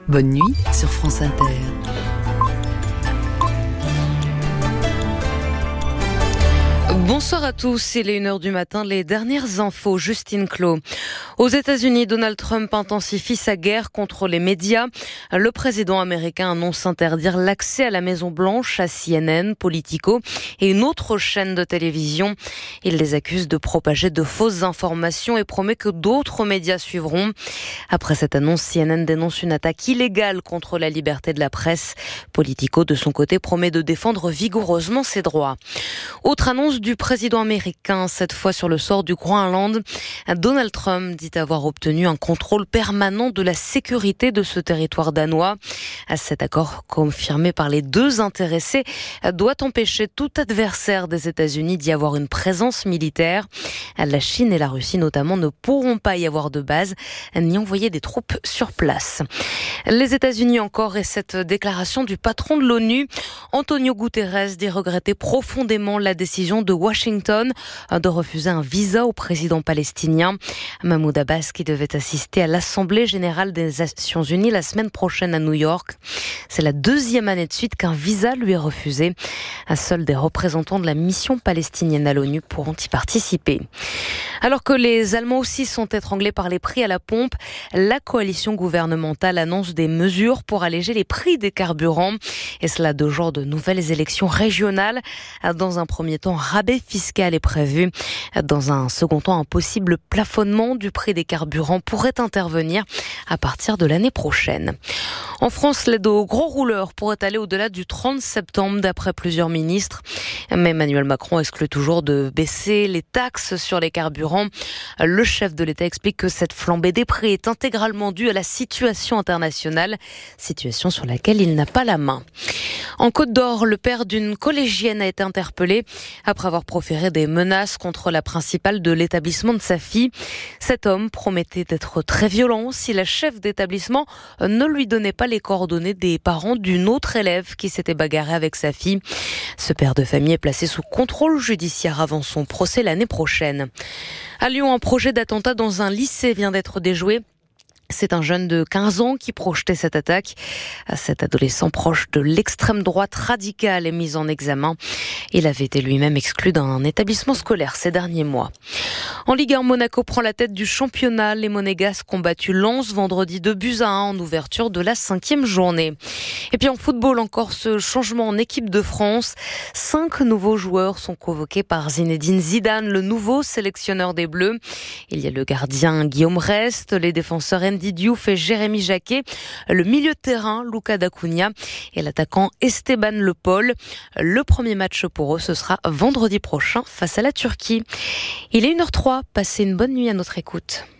Bonne nuit sur France Inter. Bonsoir à tous, il est 1h du matin, les dernières infos, Justine Clos. Aux États-Unis, Donald Trump intensifie sa guerre contre les médias. Le président américain annonce interdire l'accès à la Maison-Blanche à CNN, Politico et une autre chaîne de télévision. Il les accuse de propager de fausses informations et promet que d'autres médias suivront. Après cette annonce, CNN dénonce une attaque illégale contre la liberté de la presse. Politico, de son côté, promet de défendre vigoureusement ses droits. Autre annonce du président américain, cette fois sur le sort du Groenland. Donald Trump dit avoir obtenu un contrôle permanent de la sécurité de ce territoire danois. Cet accord, confirmé par les deux intéressés, doit empêcher tout adversaire des États-Unis d'y avoir une présence militaire. La Chine et la Russie notamment ne pourront pas y avoir de base ni envoyer des troupes sur place. Les États-Unis encore et cette déclaration du patron de l'ONU, Antonio Guterres, dit regretter profondément la décision de Washington de refuser un visa au président palestinien. Mahmoud Abbas, qui devait assister à l'Assemblée générale des Nations Unies la semaine prochaine à New York. C'est la deuxième année de suite qu'un visa lui est refusé. Seuls des représentants de la mission palestinienne à l'ONU pourront y participer. Alors que les Allemands aussi sont étranglés par les prix à la pompe, la coalition gouvernementale annonce des mesures pour alléger les prix des carburants. Et cela 2 jours de nouvelles élections régionales. Dans un premier temps, rabais fiscal est prévu. Dans un second temps, un possible plafonnement du prix des carburants pourrait intervenir à partir de l'année prochaine. En France, l'aide aux gros rouleurs pourrait aller au-delà du 30 septembre, d'après plusieurs ministres. Mais Emmanuel Macron exclut toujours de baisser les taxes sur les carburants. Le chef de l'État explique que cette flambée des prix est intégralement due à la situation internationale, situation sur laquelle il n'a pas la main. En Côte d'Or, le père d'une collégienne a été interpellé après avoir proféré des menaces contre la principale de l'établissement de sa fille. Cet homme promettait d'être très violent si la chef d'établissement ne lui donnait pas les coordonnées des parents d'une autre élève qui s'était bagarrée avec sa fille. Ce père de famille est placé sous contrôle judiciaire avant son procès l'année prochaine. À Lyon, un projet d'attentat dans un lycée vient d'être déjoué. C'est un jeune de 15 ans qui projetait cette attaque. Cet adolescent proche de l'extrême droite radicale est mis en examen. Il avait été lui-même exclu d'un établissement scolaire ces derniers mois. En Ligue 1, Monaco prend la tête du championnat. Les Monégasques ont battu Lens vendredi 2-1 en ouverture de la 5e journée. Et puis en football, encore ce changement en équipe de France. 5 nouveaux joueurs sont convoqués par Zinedine Zidane, le nouveau sélectionneur des Bleus. Il y a le gardien Guillaume Rest, les défenseurs Andy Diouf et Jérémy Jacquet, le milieu de terrain Luca Dacunha et l'attaquant Esteban Le Paul. Le premier match pour eux, ce sera vendredi prochain face à la Turquie. Il est 1h03, passez une bonne nuit à notre écoute.